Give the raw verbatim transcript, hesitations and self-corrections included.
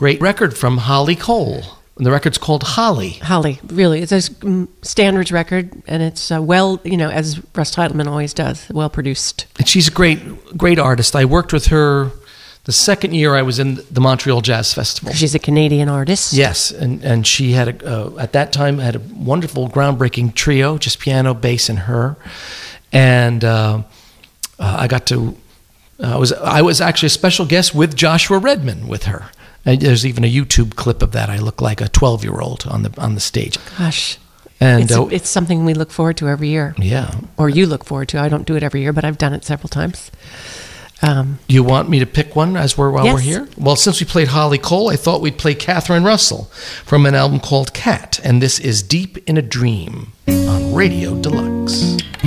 great record from Holly Cole. And the record's called Holly. Holly, really. It's a mm, standards record, and it's uh, well, you know, as Russ Titleman always does, well produced. And she's a great, great artist. I worked with her the second year I was in the Montreal Jazz Festival. She's a Canadian artist. Yes, and, and she had, a, uh, at that time, had a wonderful, groundbreaking trio, just piano, bass, and her. And uh, uh, I got to, uh, I was I was actually a special guest with Joshua Redman with her. And there's even a YouTube clip of that. I look like a twelve-year-old on the on the stage. Gosh. And it's, uh, it's something we look forward to every year. Yeah. Or you look forward to. I don't do it every year, but I've done it several times. Um, you want me to pick one as we're while yes. we're here? Well, since we played Holly Cole, I thought we'd play Catherine Russell from an album called Cat, and this is Deep in a Dream on Radio Deluxe.